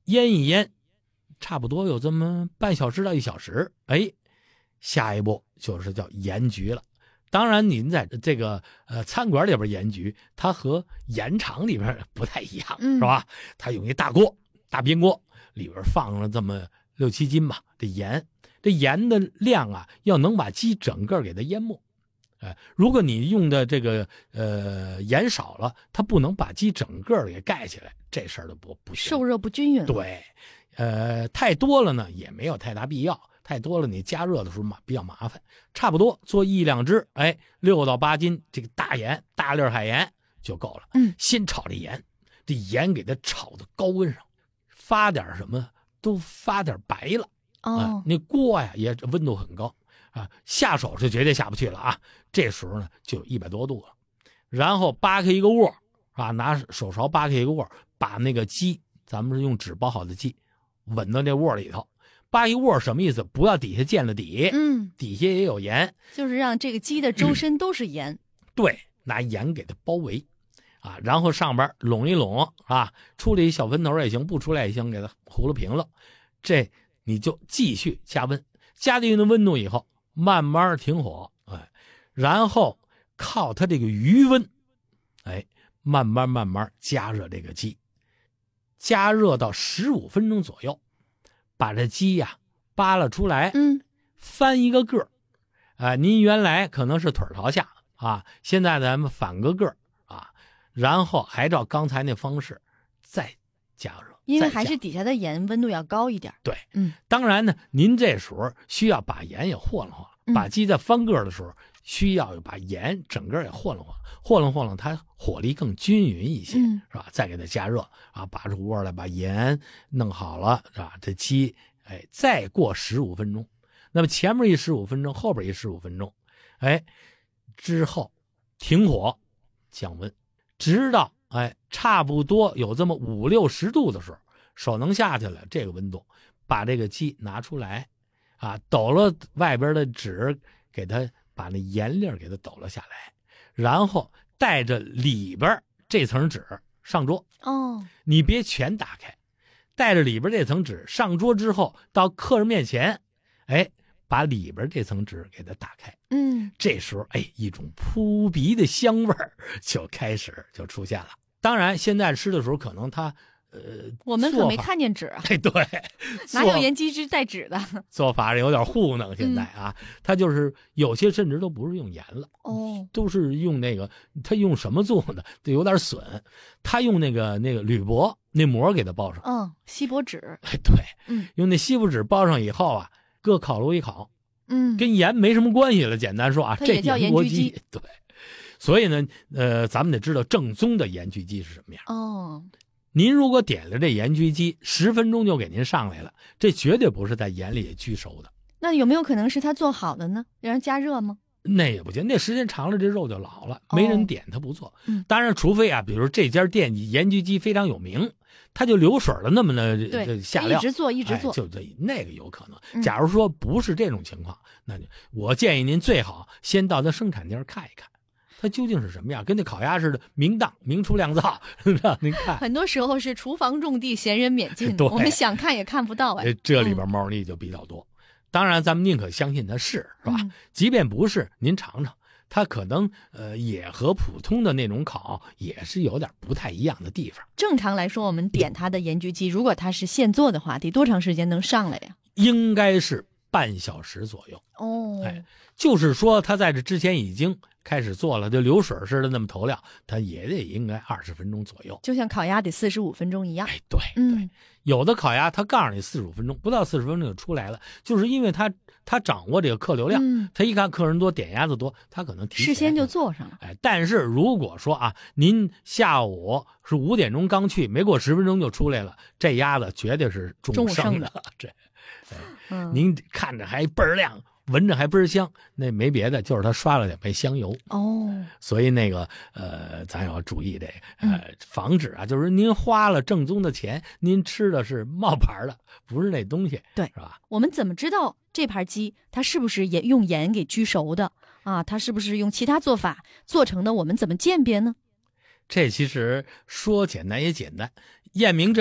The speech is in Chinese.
腌一腌，差不多有这么半小时到1小时，下一步就是叫盐焗了。当然您在这个餐馆里边盐焗，它和盐场里边不太一样，是吧？它用一大锅大边锅，里边放了这么6、7斤吧，这盐的量啊，要能把鸡整个给它淹没。如果你用的这个盐少了，它不能把鸡整个给盖起来，这事儿都不行， 受热不均匀。 对，太多了呢也没有太大必要，太多了你加热的时候比较麻烦。差不多做1、2只，6到8斤这个大盐，大粒海盐就够了。先炒这盐，这盐给它炒到高温上，发点什么都发点白了。那锅呀也温度很高啊，下手是绝对下不去了啊。这时候呢就100多度了，然后扒开一个窝啊，拿手勺扒开一个窝，把那个鸡，咱们是用纸包好的鸡，稳到这窝里头。扒一窝什么意思？不要底下见了底，底下也有盐， 就是让这个鸡的周身都是盐。 对，拿盐给它包围啊，然后上边拢一拢啊，出来一小分头也行，不出来也行，给它糊了平了。这你就继续加温，加到一定的温度以后，慢慢停火，然后靠它这个余温，慢慢加热这个鸡，加热到15分钟左右，把这鸡呀扒拉出来，翻一个个您原来可能是腿朝下啊，现在咱们反个个啊，然后还照刚才那方式再加热。 因为还是底下的盐温度要高一点。 对，当然呢，您这时候需要把盐也和了和了，把鸡在翻个的时候，需要把盐整个也和了和了，它火力更均匀一些，是吧？再给它加热啊，拔出窝来，把盐弄好了，是吧？这鸡，再过15分钟，那么前面一15分钟，后边一15分钟，之后停火降温，直到差不多有这么5、60度的时候，手能下去了，这个温度，把这个鸡拿出来啊，抖了外边的纸，给它把那盐粒给它抖了下来，然后带着里边这层纸上桌。你别全打开，带着里边这层纸上桌之后，到客人面前，把里边这层纸给它打开。这时候一种扑鼻的香味就开始就出现了。当然现在吃的时候可能它我们可没看见纸啊。 对， 哪有盐鸡汁带纸的？ 做法有点糊弄。现在啊，它就是有些甚至都不是用盐了，都是用那个，它用什么做的？有点损，它用那个铝箔那膜给它包上。 锡箔纸。 对，用那锡箔纸包上以后啊，搁烤炉一烤，跟盐没什么关系了。简单说啊， 这也叫盐焗鸡。 对，所以呢，咱们得知道正宗的盐焗鸡是什么样。您如果点了这盐焗鸡，10分钟就给您上来了，这绝对不是在盐里焗熟的。 那有没有可能是他做好的呢？让人加热吗？ 那也不行，那时间长了这肉就老了，没人点它不做。当然，除非啊，比如这家店盐焗鸡非常有名，他就流水了那么的下料， 一直做， 就那个有可能。假如说不是这种情况，那我建议您最好先到他生产店看一看。它究竟是什么样？跟那烤鸭似的，明档明出亮灶，让您看。 很多时候是厨房种地，闲人免进，我们想看也看不到。 这里边猫腻就比较多。当然，咱们宁可相信它是吧？即便不是，您尝尝，它可能也和普通的那种烤也是有点不太一样的地方。 正常来说，我们点它的盐焗鸡，如果它是现做的话，得多长时间能上来呀？ 应该是半小时左右。就是说它在这之前已经开始做了，就流水似的那么投料，它也得应该20分钟左右，就像烤鸭得45分钟一样。 对，有的烤鸭它告诉你45分钟，不到40分钟就出来了，就是因为他掌握这个客流量，他一看客人多，点鸭子多，他可能事先就做上了。 但是如果说啊，您下午是5点钟刚去，没过10分钟就出来了，这鸭子绝对是中午生的。您看着还倍儿亮，闻着还倍儿香，那没别的，就是他刷了2杯香油。所以那个咱要注意这个防止啊，就是您花了正宗的钱，您吃的是冒牌的，不是那东西。 对， 是吧？ 我们怎么知道这盘鸡它是不是也用盐给焗熟的啊？它是不是用其他做法做成的？我们怎么鉴别呢？ 这其实说简单也简单，验明